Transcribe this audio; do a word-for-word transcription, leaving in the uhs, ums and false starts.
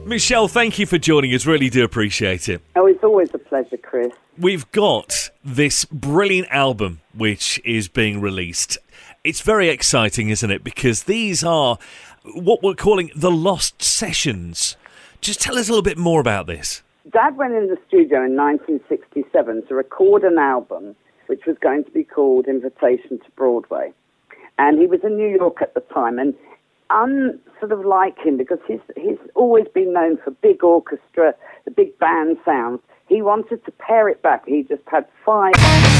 Michelle, thank you for joining us. Really do appreciate it. Oh, it's always a pleasure, Chris. We've got this brilliant album which is being released. It's very exciting, isn't it? Because these are what we're calling the Lost Sessions. Just tell us a little bit more about this. Dad went in the studio in nineteen sixty-seven to record an album which was going to be called Invitation to Broadway. And he was in New York at the time, and un sort of like him, because he's he's always been known for big orchestra, the big band sounds. He wanted to pare it back. He just had five